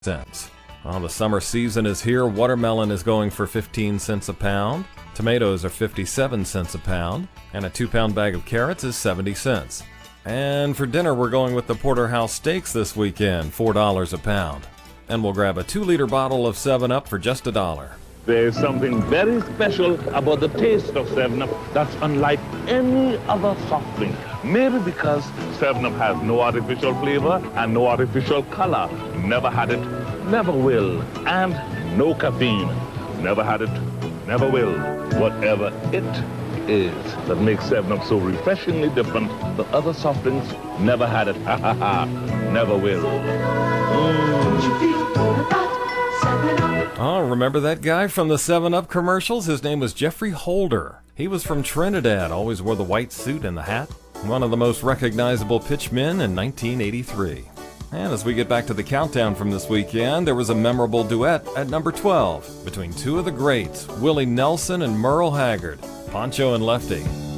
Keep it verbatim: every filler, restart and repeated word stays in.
cents. Well, the summer season is here. Watermelon is going for fifteen cents a pound. Tomatoes are fifty-seven cents a pound. And a two-pound bag of carrots is seventy cents. And for dinner, we're going with the Porterhouse Steaks this weekend, four dollars a pound. And we'll grab a two-liter bottle of seven up for just a dollar. There's something very special about the taste of seven up that's unlike any other soft drink. Maybe because seven up has no artificial flavor and no artificial color. Never had it, never will. And no caffeine. Never had it, never will. Whatever it is that makes seven up so refreshingly different, the other soft drinks never had it. Ha ha ha. Never will. Mm. Oh, remember that guy from the seven up commercials? His name was Jeffrey Holder. He was from Trinidad, always wore the white suit and the hat. One of the most recognizable pitchmen in nineteen eighty-three. And as we get back to the countdown from this weekend, there was a memorable duet at number twelve between two of the greats, Willie Nelson and Merle Haggard, Pancho and Lefty.